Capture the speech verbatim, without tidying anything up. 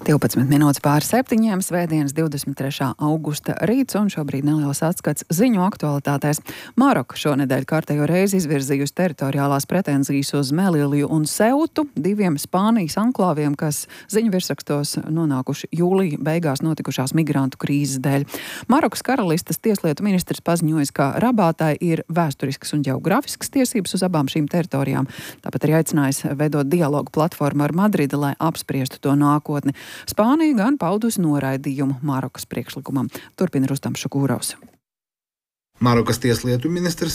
divpadsmit minūtes pāri septiņiem, svētdienas divdesmit trešā augusta rīts, un šobrīd neliels atskats ziņu aktualitātēs. Maroka šonedēļ kārtējo reizi izvirzījusi teritoriālās pretenzijas uz Meliliju un Seutu, diviem Spānijas anklāviem, kas ziņu virsrakstos nonākuši jūlija beigās notikušās migrantu krīzes dēļ. Marokas karalistes tieslietu ministrs paziņojis, ka Rabātai ir vēsturiskas un ģeogrāfiskas tiesības uz abām šīm teritorijām. Tāpat arī aicinājis veidot dialogu platformu ar Madridi, lai apspriestu to nākotni. Spānija gan paudusi noraidījumu Marokas priekšlikumam. Turpina Rustams Šukūrovs. Marokas tieslietu ministrs